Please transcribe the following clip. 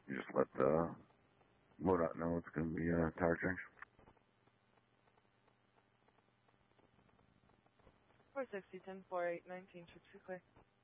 You just let the MoDOT know it's going to be a tire change. 460, 10-4, 819, should be clear.